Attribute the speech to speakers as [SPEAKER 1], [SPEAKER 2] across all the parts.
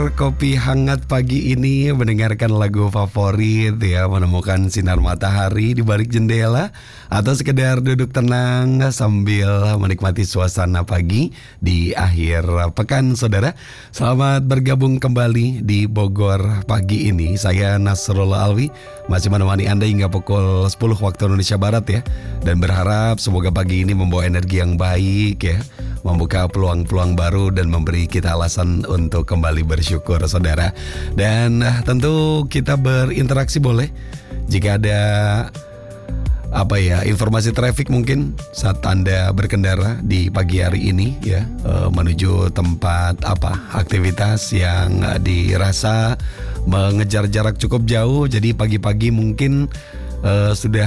[SPEAKER 1] Kopi hangat pagi ini, mendengarkan lagu favorit ya, menemukan sinar matahari di balik jendela, atau sekedar duduk tenang sambil menikmati suasana pagi di akhir pekan, saudara. Selamat bergabung kembali di Bogor pagi ini. Saya Nasrullah Alwi masih menemani Anda hingga pukul 10 waktu Indonesia Barat ya. Dan berharap semoga pagi ini membawa energi yang baik ya, membuka peluang-peluang baru dan memberi kita alasan untuk kembali bersyukur, saudara. Dan tentu kita berinteraksi boleh jika ada informasi traffic mungkin saat Anda berkendara di pagi hari ini ya, menuju tempat aktivitas yang dirasa mengejar jarak cukup jauh. Jadi pagi-pagi mungkin sudah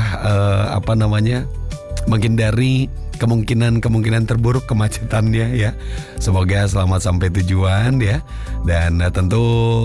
[SPEAKER 1] menghindari kemungkinan terburuk kemacetannya ya. Semoga selamat sampai tujuan ya. Dan tentu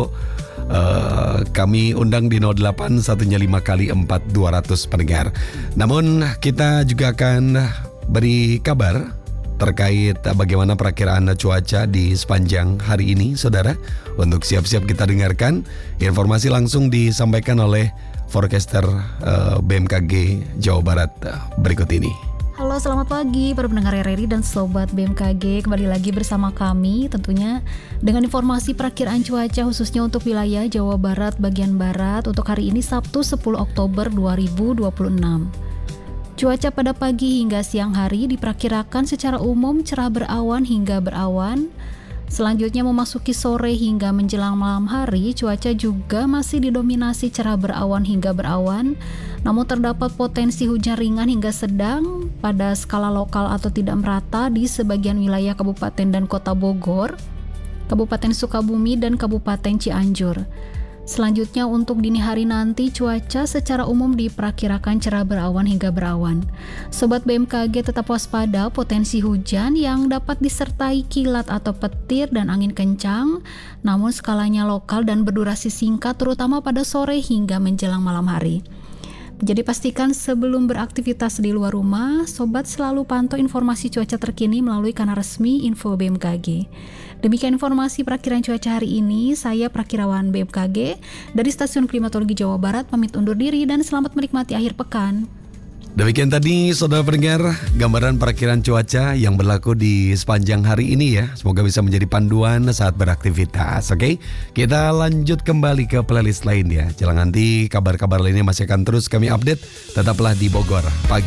[SPEAKER 1] kami undang di 08 105 kali 4 200 pendengar. Namun kita juga akan beri kabar terkait bagaimana perakiraan cuaca di sepanjang hari ini, saudara. Untuk siap-siap kita dengarkan informasi langsung disampaikan oleh forecaster BMKG Jawa Barat berikut ini.
[SPEAKER 2] Halo, selamat pagi para pendengar RRI dan Sobat BMKG. Kembali lagi bersama kami tentunya dengan informasi perakiraan cuaca khususnya untuk wilayah Jawa Barat bagian Barat untuk hari ini Sabtu 10 Oktober 2026. Cuaca pada pagi hingga siang hari diperkirakan secara umum cerah berawan hingga berawan. Selanjutnya memasuki sore hingga menjelang malam hari, cuaca juga masih didominasi cerah berawan hingga berawan. Namun terdapat potensi hujan ringan hingga sedang pada skala lokal atau tidak merata di sebagian wilayah Kabupaten dan Kota Bogor, Kabupaten Sukabumi, dan Kabupaten Cianjur. Selanjutnya untuk dini hari nanti cuaca secara umum diperkirakan cerah berawan hingga berawan. Sobat BMKG tetap waspada potensi hujan yang dapat disertai kilat atau petir dan angin kencang, namun skalanya lokal dan berdurasi singkat terutama pada sore hingga menjelang malam hari. Jadi pastikan sebelum beraktivitas di luar rumah, sobat selalu pantau informasi cuaca terkini melalui kanal resmi Info BMKG. Demikian informasi perakiraan cuaca hari ini. Saya Prakirawan BMKG dari Stasiun Klimatologi Jawa Barat pamit undur diri dan selamat menikmati akhir pekan.
[SPEAKER 1] Demikian tadi saudara pendengar gambaran perakiraan cuaca yang berlaku di sepanjang hari ini ya. Semoga bisa menjadi panduan saat beraktivitas. Oke, kita lanjut kembali ke playlist lain ya. Jangan nanti kabar-kabar lainnya masih akan terus kami update. Tetaplah di Bogor pagi.